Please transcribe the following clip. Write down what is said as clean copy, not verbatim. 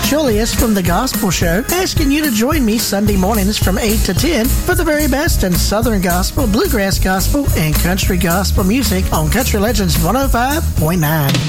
Julius from The Gospel Show, asking you to join me Sunday mornings from 8 to 10 for the very best in Southern Gospel, Bluegrass Gospel, and Country Gospel music on Country Legends 105.9.